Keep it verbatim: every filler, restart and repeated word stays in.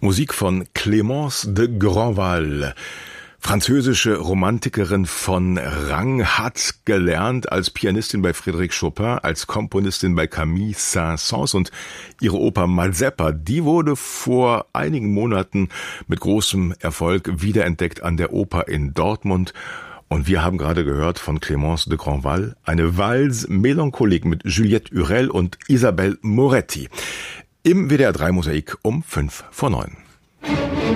Musik von Clémence de Grandval. Französische Romantikerin von Rang, hat gelernt als Pianistin bei Frédéric Chopin, als Komponistin bei Camille Saint-Saëns, und ihre Oper Mazeppa, die wurde vor einigen Monaten mit großem Erfolg wiederentdeckt an der Oper in Dortmund. Und wir haben gerade gehört von Clémence de Grandval eine Valse Melancholique mit Juliette Hurel und Isabelle Moretti. Im W D R drei Mosaik um fünf vor neun.